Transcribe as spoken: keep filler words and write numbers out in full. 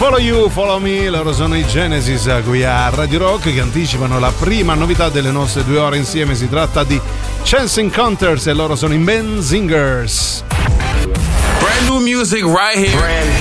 Follow You, Follow Me, loro sono i Genesis qui a Radio Rock che anticipano la prima novità delle nostre due ore insieme. Si tratta di Chance Encounters e loro sono i Menzingers. Brand new music right here. Brand